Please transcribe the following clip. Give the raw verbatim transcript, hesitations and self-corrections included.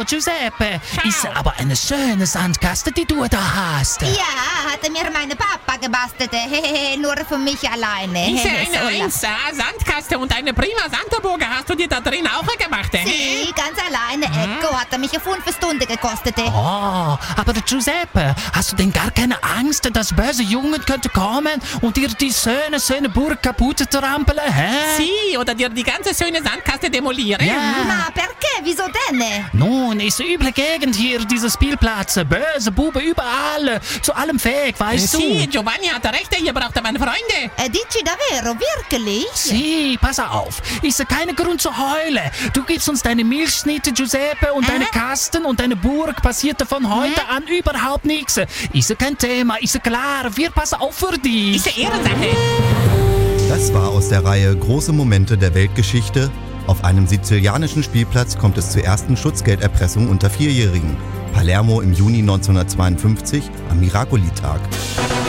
Giuseppe. Ciao. Ist aber eine schöne Sandkaste, die du da hast. Ja, hatte mir meine Papa gebastelt. Hehehe, nur für mich alleine. Diese Hehe, eine sola. eins Sandkaste und eine prima Santaburger hast du dir da drin auch gemacht, hä? Sie, ganz alleine. Ecco, hat er mich fünf Stunden gekostet. Oh, aber Giuseppe, hast du denn gar keine Angst, dass böse Jungen könnte kommen und dir die schöne, schöne Burg kaputt trampeln, hä? Sie, oder dir die ganze schöne Sandkaste demolieren? Ja. Ma perché? Wieso denn? Nun, ist üble Gegend hier, diese Spielplatz. Böse Bube überall, zu allem fähig, weißt du? Sie, Giovanni hatte recht, ihr braucht meine Freunde. Äh, dici davvero, wirklich? Sie, pass auf, ist kein Grund zu heulen. Du gibst uns deine Milchschnitte, Giuseppe, und Äh? deine Kasten und deine Burg passiert von heute Äh? an überhaupt nichts. Ist kein Thema, ist klar, wir passen auf für dich. Diese Ehrensache. Das war aus der Reihe Große Momente der Weltgeschichte. Auf einem sizilianischen Spielplatz kommt es zur ersten Schutzgelderpressung unter Vierjährigen. Palermo im Juni neunzehnhundertzweiundfünfzig am Miracoli-Tag.